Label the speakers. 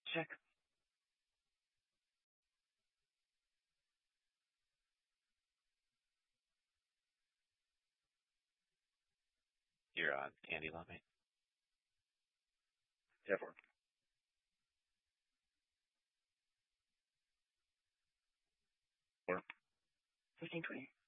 Speaker 1: Check. You're on Candy Lummy.
Speaker 2: 10-4. 4.
Speaker 1: 15-20.